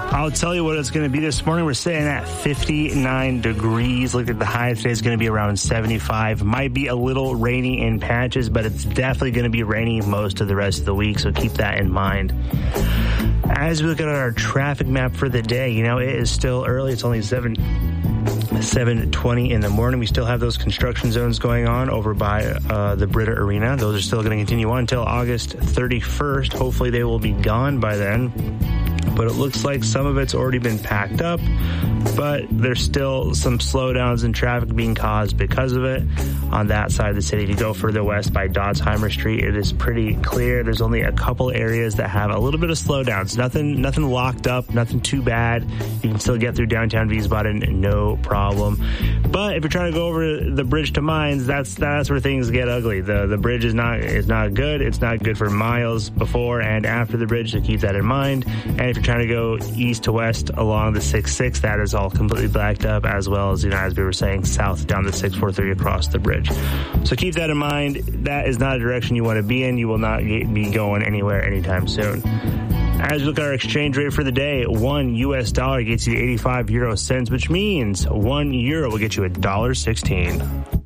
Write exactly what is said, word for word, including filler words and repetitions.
I'll tell you what it's going to be this morning. We're sitting at fifty-nine degrees. Look at the high today is going to be around seventy-five. Might be a little rainy in patches, but it's definitely going to be rainy most of the rest of the week, so keep that in mind. As we look at our traffic map for the day, you know, it is still early. It's only seven twenty in the morning. We still have those construction zones going on over by uh, the Brita Arena. Those are still going to continue on until August thirty-first. Hopefully they will be gone by then. But it looks like some of it's already been packed up, but there's still some slowdowns in traffic being caused because of it on that side of the city. If you go further west by Dotsheimer Street, it is pretty clear. There's only a couple areas that have a little bit of slowdowns. Nothing, nothing locked up, nothing too bad. You can still get through downtown Wiesbaden, no problem. But if you're trying to go over the bridge to Mainz, that's that's where things get ugly. The the bridge is not is not good. It's not good for miles before and after the bridge, so keep that in mind. And if you're trying to go east to west along the six six, that is all completely blacked up, as well as, you know, as we were saying, south down the six four three across the bridge. So keep that in mind. That is not a direction you want to be in. You will not get, be going anywhere anytime soon. As we look at our exchange rate for the day, one U S dollar gets you eighty-five euro cents, which means one euro will get you a dollar sixteen.